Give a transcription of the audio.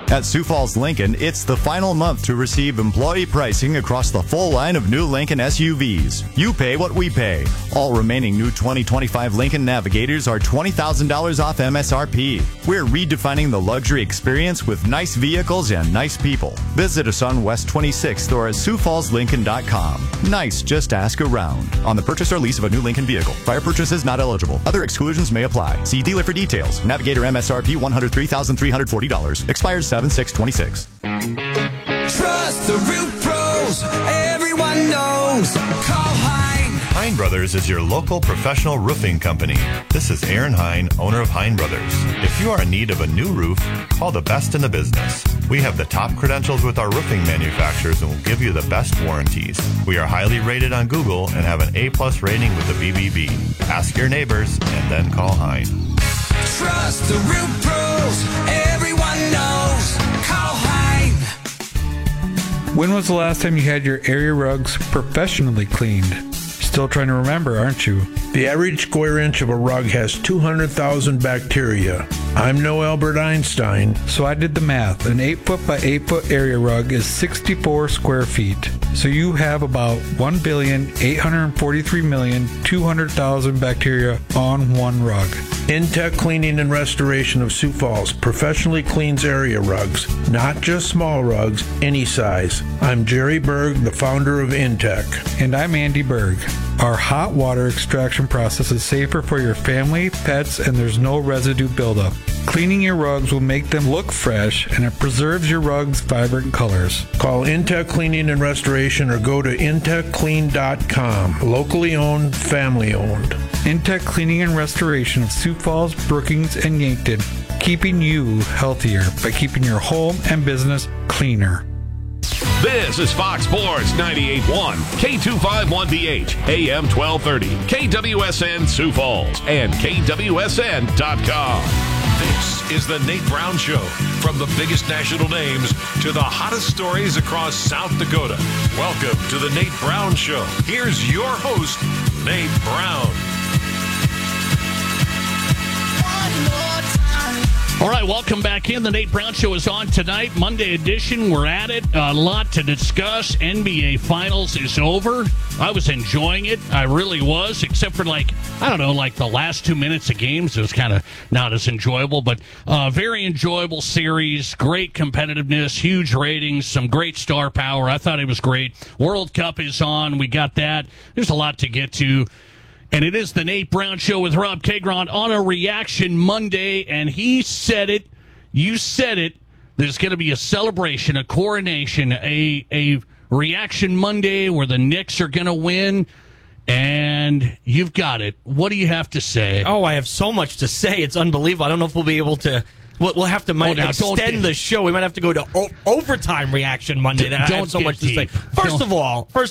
At Sioux Falls Lincoln, it's the final month to receive employee pricing across the full line of new Lincoln SUVs. You pay what we pay. All remaining new 2025 Lincoln Navigators are $20,000 off MSRP. We're redefining the luxury experience with nice vehicles and nice people. Visit us on West 26th or at SiouxFallsLincoln.com. Nice, just ask around. On the purchase or lease of a new Lincoln vehicle. Prior purchase is not eligible. Other exclusions may apply. See dealer for details. Navigator MSRP $103,340. Expires 7/6/26. Trust the roof pros. Everyone knows. Call Hein. Hein Brothers is your local professional roofing company. This is Aaron Hein, owner of Hein Brothers. If you are in need of a new roof, call the best in the business. We have the top credentials with our roofing manufacturers and will give you the best warranties. We are highly rated on Google and have an A+ rating with the BBB. Ask your neighbors and then call Hein. Trust the roof pros. Everyone knows. Call Hein. When was the last time you had your area rugs professionally cleaned? Still trying to remember, aren't you? The average square inch of a rug has 200,000 bacteria. I'm no Albert Einstein. So I did the math. An 8-foot by 8-foot area rug is 64 square feet. So you have about 1,843,200,000 bacteria on one rug. Intech Cleaning and Restoration of Sioux Falls professionally cleans area rugs, not just small rugs, any size. I'm Jerry Berg, the founder of Intech. And I'm Andy Berg. Our hot water extraction process is safer for your family, pets, and there's no residue buildup. Cleaning your rugs will make them look fresh, and it preserves your rugs' vibrant colors. Call Intech Cleaning and Restoration or go to intechclean.com. Locally owned, family owned. Intech Cleaning and Restoration of Sioux Falls, Brookings, and Yankton, keeping you healthier by keeping your home and business cleaner. This is Fox Sports 98.1, K251DH, AM 1230, KWSN Sioux Falls, and KWSN.com. This is the Nate Brown Show. From the biggest national names to the hottest stories across South Dakota. Welcome to the Nate Brown Show. Here's your host, Nate Brown. All right, welcome back in. The Nate Brown Show is on tonight, Monday edition. We're at it. A lot to discuss. NBA Finals is over. I was enjoying it. I really was, except for the last 2 minutes of games. It was kind of not as enjoyable, but very enjoyable series. Great competitiveness, huge ratings, some great star power. I thought it was great. World Cup is on. We got that. There's a lot to get to. And it is the Nate Brown Show with Rob Kagron on a Reaction Monday. And he said it. You said it. There's going to be a celebration, a coronation, a Reaction Monday where the Knicks are going to win. And you've got it. What do you have to say? Oh, I have so much to say. It's unbelievable. I don't know if we'll be able to. We'll have to extend the show. We might have to go to overtime Reaction Monday. I have so much to say. First of all,